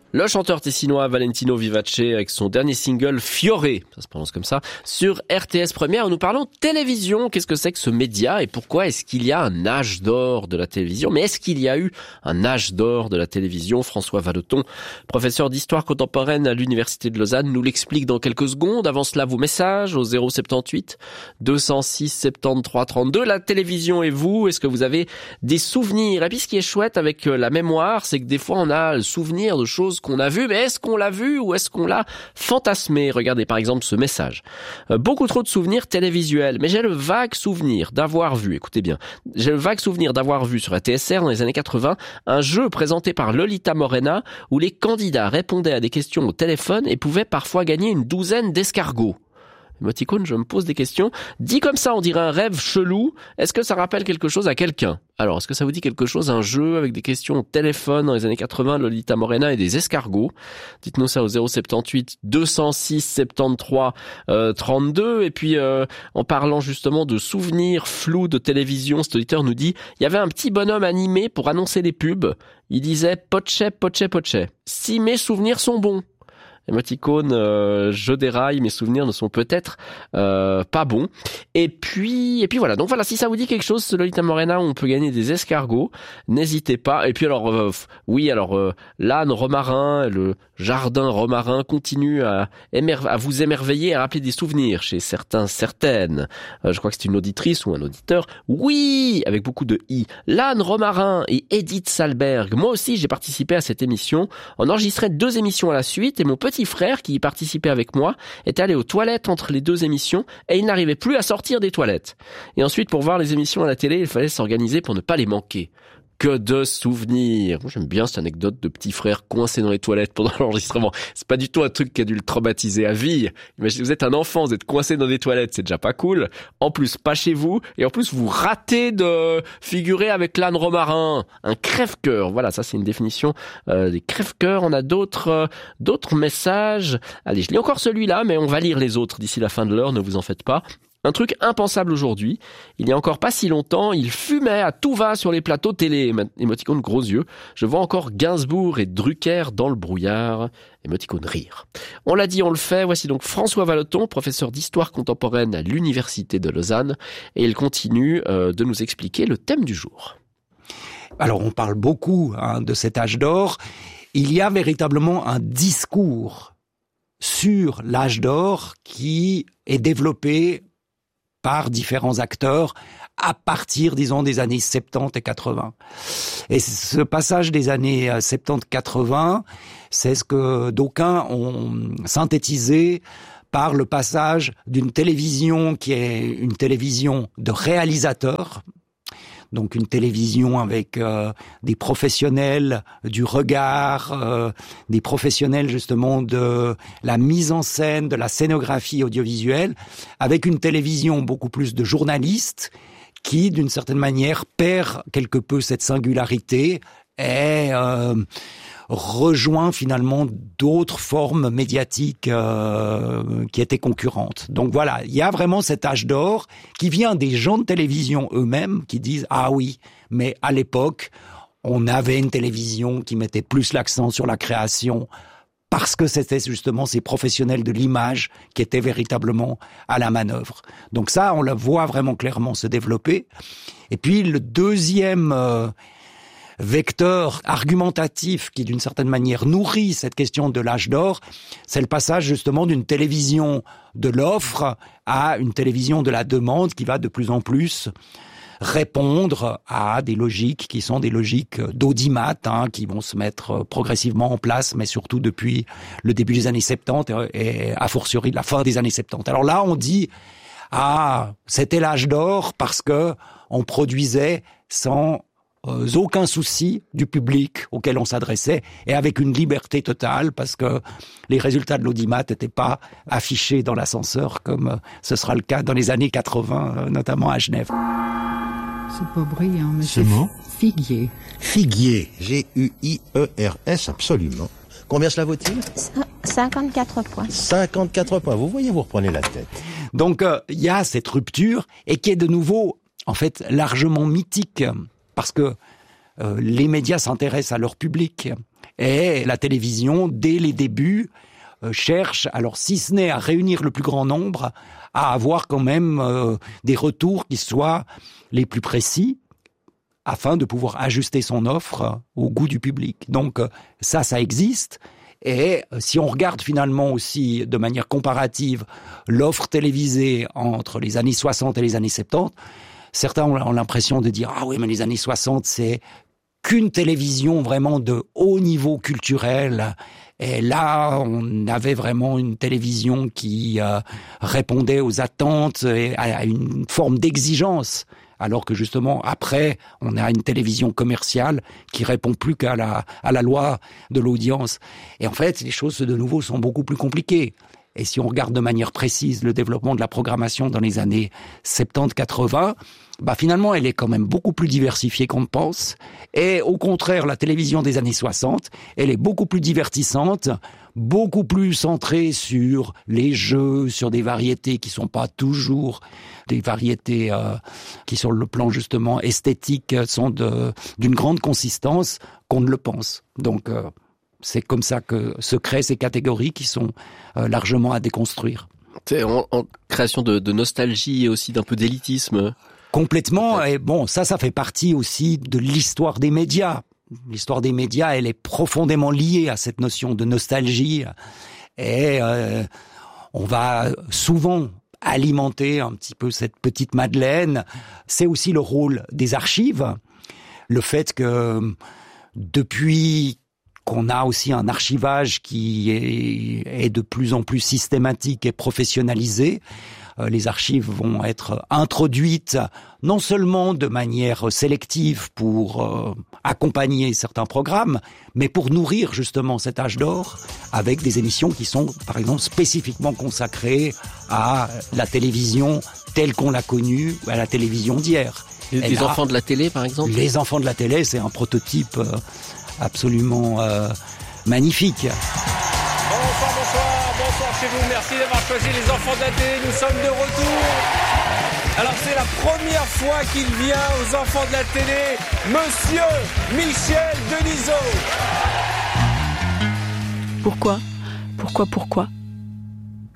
Le chanteur tessinois Valentino Vivace avec son dernier single Fiore, ça se prononce comme ça, sur RTS Première. Nous parlons télévision. Qu'est-ce que c'est que ce média et pourquoi est-ce qu'il y a un âge d'or de la télévision? Mais est-ce qu'il y a eu un âge d'or de la télévision? François Vallotton, professeur d'histoire contemporaine à l'Université de Lausanne, nous l'explique dans quelques secondes. Avant cela, vos messages au 078 206 73 32. La télévision et vous, est-ce que vous avez des souvenirs? Et puis ce qui est chouette avec la mémoire, c'est que des fois on a le souvenir de choses qu'on a vu, mais est-ce qu'on l'a vu ou est-ce qu'on l'a fantasmé? Regardez par exemple ce message. Beaucoup trop de souvenirs télévisuels, mais j'ai le vague souvenir d'avoir vu, écoutez bien, j'ai le vague souvenir d'avoir vu sur la TSR dans les années 80 un jeu présenté par Lolita Morena où les candidats répondaient à des questions au téléphone et pouvaient parfois gagner une douzaine d'escargots. Émoticône, je me pose des questions. Dit comme ça, on dirait un rêve chelou. Est-ce que ça rappelle quelque chose à quelqu'un? Alors, est-ce que ça vous dit quelque chose, un jeu avec des questions au téléphone dans les années 80, Lolita Morena et des escargots? Dites-nous ça au 078 206 73 32. Et puis, en parlant justement de souvenirs flous de télévision, cet auditeur nous dit, il y avait un petit bonhomme animé pour annoncer les pubs. Il disait « Poche, poche, poche ». Si mes souvenirs sont bons. Émoticône, je déraille, mes souvenirs ne sont peut-être pas bons. Et puis voilà. Donc voilà, si ça vous dit quelque chose, ce Lolita Morena où on peut gagner des escargots, n'hésitez pas. Et puis alors, l'âne romarin, le jardin romarin continue à vous émerveiller, à rappeler des souvenirs chez certaines. Je crois que c'est une auditrice ou un auditeur. Oui, avec beaucoup de i. L'âne romarin et Edith Salberg. Moi aussi, j'ai participé à cette émission. On enregistrait 2 émissions à la suite et mon petit frère qui y participait avec moi est allé aux toilettes entre les 2 émissions et il n'arrivait plus à sortir des toilettes. Et ensuite, pour voir les émissions à la télé, il fallait s'organiser pour ne pas les manquer. Que de souvenirs. Moi, j'aime bien cette anecdote de petit frère coincé dans les toilettes pendant l'enregistrement. C'est pas du tout un truc qui a dû le traumatiser à vie. Imaginez, vous êtes un enfant, vous êtes coincé dans des toilettes, c'est déjà pas cool. En plus, pas chez vous. Et en plus, vous ratez de figurer avec l'âne romarin. Un crève-cœur. Voilà, ça, c'est une définition des crève-cœurs. On a d'autres messages. Allez, je lis encore celui-là, mais on va lire les autres d'ici la fin de l'heure, ne vous en faites pas. Un truc impensable aujourd'hui. Il y a encore pas si longtemps, il fumait à tout va sur les plateaux télé. Émoticône gros yeux. Je vois encore Gainsbourg et Drucker dans le brouillard. Émoticône rire. On l'a dit, on le fait. Voici donc François Vallotton, professeur d'histoire contemporaine à l'Université de Lausanne. Et il continue de nous expliquer le thème du jour. Alors on parle beaucoup de cet âge d'or. Il y a véritablement un discours sur l'âge d'or qui est développé par différents acteurs à partir, disons, des années 70 et 80. Et ce passage des années 70-80, c'est ce que d'aucuns ont synthétisé par le passage d'une télévision qui est une télévision de réalisateurs, donc une télévision avec des professionnels du regard, des professionnels justement de la mise en scène, de la scénographie audiovisuelle, avec une télévision beaucoup plus de journalistes qui, d'une certaine manière, perd quelque peu cette singularité et rejoint finalement d'autres formes médiatiques qui étaient concurrentes. Donc voilà, il y a vraiment cet âge d'or qui vient des gens de télévision eux-mêmes qui disent « Ah oui, mais à l'époque, on avait une télévision qui mettait plus l'accent sur la création parce que c'était justement ces professionnels de l'image qui étaient véritablement à la manœuvre. » Donc ça, on le voit vraiment clairement se développer. Et puis le deuxième vecteur argumentatif qui, d'une certaine manière, nourrit cette question de l'âge d'or, c'est le passage justement d'une télévision de l'offre à une télévision de la demande qui va de plus en plus répondre à des logiques qui sont des logiques d'audimat, qui vont se mettre progressivement en place, mais surtout depuis le début des années 70 et a fortiori de la fin des années 70. Alors là, on dit « Ah, c'était l'âge d'or parce que on produisait sans aucun souci du public auquel on s'adressait et avec une liberté totale parce que les résultats de l'audimat n'étaient pas affichés dans l'ascenseur comme ce sera le cas dans les années 80, notamment à Genève. C'est pas brillant, mais ce mot figuier. Figuier, G-U-I-E-R-S, absolument. Combien cela vaut-il ? 54 points. 54 points, vous voyez, vous reprenez la tête. Donc il y a cette rupture et qui est de nouveau en fait largement mythique parce que les médias s'intéressent à leur public Et la télévision, dès les débuts, cherche, alors si ce n'est à réunir le plus grand nombre, à avoir quand même des retours qui soient les plus précis, afin de pouvoir ajuster son offre au goût du public. Donc ça existe. Et si on regarde finalement aussi de manière comparative l'offre télévisée entre les années 60 et les années 70, certains ont l'impression de dire « Ah oui, mais les années 60, c'est qu'une télévision vraiment de haut niveau culturel ». Et là, on avait vraiment une télévision qui répondait aux attentes et à une forme d'exigence. Alors que justement, après, on a une télévision commerciale qui répond plus qu'à la loi de l'audience. Et en fait, les choses, de nouveau, sont beaucoup plus compliquées. Et si on regarde de manière précise le développement de la programmation dans les années 70-80, finalement, elle est quand même beaucoup plus diversifiée qu'on ne pense. Et au contraire, la télévision des années 60, elle est beaucoup plus divertissante, beaucoup plus centrée sur les jeux, sur des variétés qui sont pas toujours des variétés qui, sur le plan justement esthétique, sont d'une grande consistance qu'on ne le pense. Donc, c'est comme ça que se créent ces catégories qui sont largement à déconstruire. C'est en création de nostalgie et aussi d'un peu d'élitisme. Complètement. Et bon, ça fait partie aussi de l'histoire des médias. L'histoire des médias, elle est profondément liée à cette notion de nostalgie. Et on va souvent alimenter un petit peu cette petite Madeleine. C'est aussi le rôle des archives. Le fait que depuis qu'on a aussi un archivage qui est de plus en plus systématique et professionnalisé, les archives vont être introduites non seulement de manière sélective pour accompagner certains programmes, mais pour nourrir justement cet âge d'or avec des émissions qui sont, par exemple, spécifiquement consacrées à la télévision telle qu'on l'a connue, à la télévision d'hier. Les enfants de la télé, par exemple ? Les enfants de la télé, c'est un prototype absolument magnifique. Bonsoir chez vous, merci d'avoir choisi les enfants de la télé, nous sommes de retour. Alors c'est la première fois qu'il vient aux enfants de la télé, Monsieur Michel Denisot. Pourquoi ?